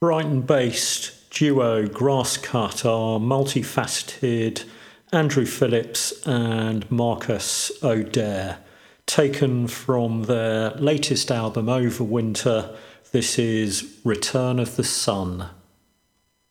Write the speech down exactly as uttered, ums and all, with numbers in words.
Brighton-based duo Grasscut are multifaceted Andrew Phillips and Marcus O'Dare. Taken from their latest album Overwinter, this is Return of the Sun.